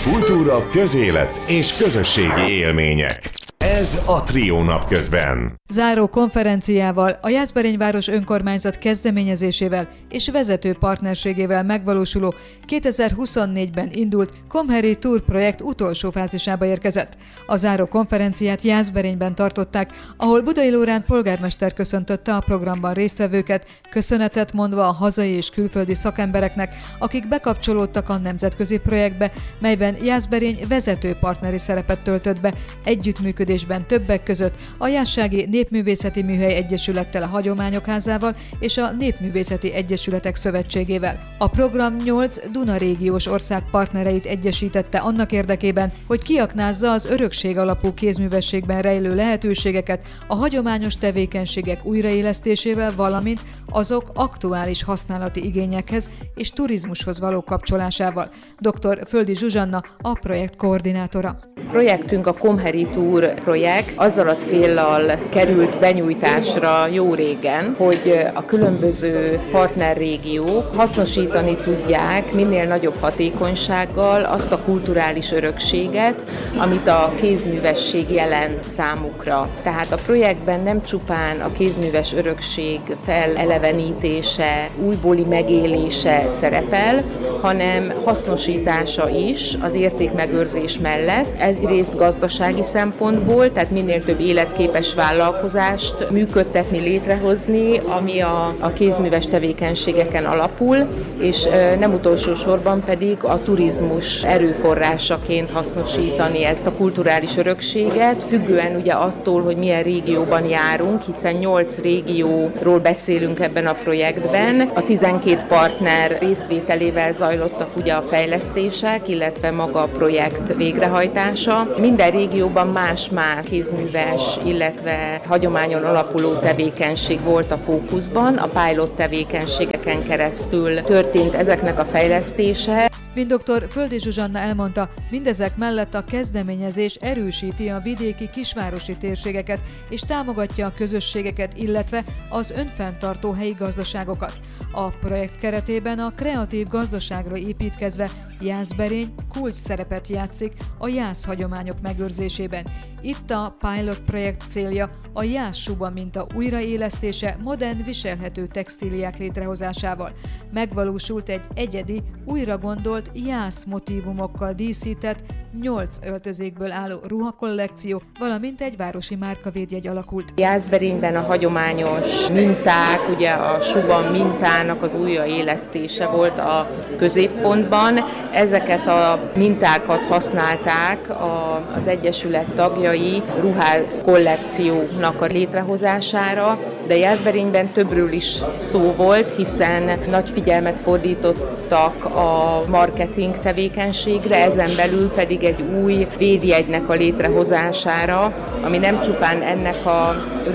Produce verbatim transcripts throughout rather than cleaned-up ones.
Kultúra, közélet és közösségi élmények. Ez a Trió napközben. Záró konferenciával, a Jászberényváros önkormányzat kezdeményezésével és vezető partnerségével megvalósuló kétezer-huszonnégyben indult Komheri Tour projekt utolsó fázisába érkezett. A záró konferenciát Jászberényben tartották, ahol Budai Lóránt polgármester köszöntötte a programban résztvevőket, köszönetet mondva a hazai és külföldi szakembereknek, akik bekapcsolódtak a nemzetközi projektbe, melyben Jászberény vezető partneri szerepet töltött be, együttműködésben többek között a Jászsági Népművészeti Műhely Egyesülettel, a Hagyományok Házával és a Népművészeti Egyesületek Szövetségével. A program nyolc Duna régiós ország partnereit egyesítette annak érdekében, hogy kiaknázza az örökség alapú kézművességben rejlő lehetőségeket a hagyományos tevékenységek újraélesztésével, valamint azok aktuális használati igényekhez és turizmushoz való kapcsolásával. dr. Földi Zsuzsanna, a projekt koordinátora. Projektünk a Komheri Tour projekt azzal a céllal került benyújtásra jó régen, hogy a különböző partnerrégiók hasznosítani tudják minél nagyobb hatékonysággal azt a kulturális örökséget, amit a kézművesség jelent számukra. Tehát a projektben nem csupán a kézműves örökség felelevenítése, újbóli megélése szerepel, hanem hasznosítása is az értékmegőrzés mellett. Egyrészt gazdasági szempontból, tehát minél több életképes vállalkozást működtetni, létrehozni, ami a, a kézműves tevékenységeken alapul, és nem utolsó sorban pedig a turizmus erőforrásaként hasznosítani ezt a kulturális örökséget, függően ugye attól, hogy milyen régióban járunk, hiszen nyolc régióról beszélünk ebben a projektben. A tizenkét partner részvételével zajlottak ugye a fejlesztések, illetve maga a projekt végrehajtása. Minden régióban más-más kézműves, illetve hagyományon alapuló tevékenység volt a fókuszban. A pilot tevékenységeken keresztül történt ezeknek a fejlesztése. Mint dr. Földi Zsuzsanna elmondta, mindezek mellett a kezdeményezés erősíti a vidéki kisvárosi térségeket és támogatja a közösségeket, illetve az önfenntartó helyi gazdaságokat. A projekt keretében a kreatív gazdaságra építkezve Jászberény kulcs szerepet játszik a jász hagyományok megőrzésében. Itt a pilot projekt célja a jászsuba minta újraélesztése modern viselhető textíliák létrehozásával. Megvalósult egy egyedi, újra gondolt jász motívumokkal díszített, nyolc öltözékből álló ruhakollekció, valamint egy városi márkavédjegy alakult. Jászberényben a hagyományos minták, ugye a suba mintának az újraélesztése volt a középpontban. Ezeket a mintákat használták az Egyesület tagjai ruhakollekciónak a létrehozására, de Jászberényben többről is szó volt, hiszen nagy figyelmet fordítottak a marketing tevékenységre, ezen belül pedig egy új védjegynek a létrehozására, ami nem csupán ennek a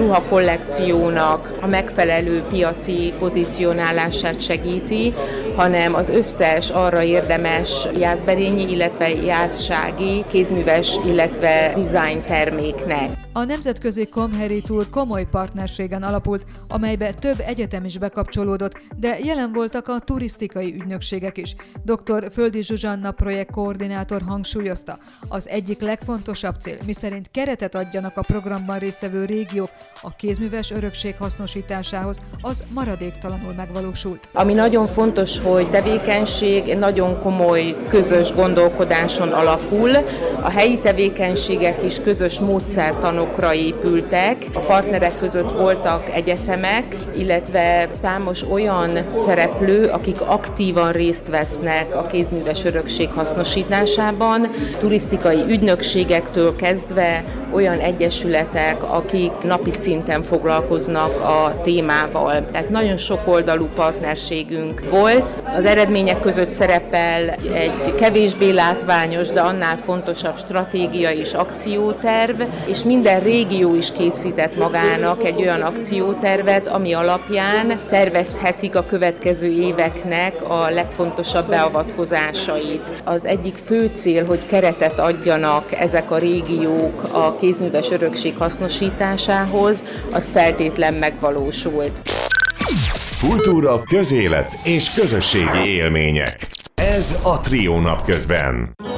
ruhakollekciónak a megfelelő piaci pozícionálását segíti, hanem az összes arra érdemes jászberényi, illetve jászsági kézműves, illetve design terméknek. A nemzetközi Komheri Tour komoly partnerségen alapult, amelybe több egyetem is bekapcsolódott, de jelen voltak a turisztikai ügynökségek is. dr. Földi Zsuzsanna projektkoordinátor hangsúlyozta, az egyik legfontosabb cél, miszerint keretet adjanak a programban résztvevő régiók a kézműves örökség hasznosításához, az maradéktalanul megvalósult. Ami nagyon fontos, hogy tevékenység nagyon komoly közös gondolkodáson alapul, a helyi tevékenységek is közös módszertanokra épültek, a partnerek között voltak egyetemek, illetve számos olyan szereplő, akik aktívan részt vesznek a kézműves örökség hasznosításában, turisztikai ügynökségektől kezdve olyan egyesületek, akik napi szinten foglalkoznak a témával. Tehát nagyon sokoldalú partnerségünk volt. Az eredmények között szerepel egy kevésbé látványos, de annál fontosabb stratégia és akcióterv, és minden régió is készített magának egy olyan akciótervet, ami alapján tervezhetik a következő éveknek a legfontosabb beavatkozásait. Az egyik fő cél, hogy keretet adjanak ezek a régiók a kézműves örökség hasznosításához, az feltétlen megvalósult. Kultúra, közélet és közösségi élmények. Ez a Trió napközben.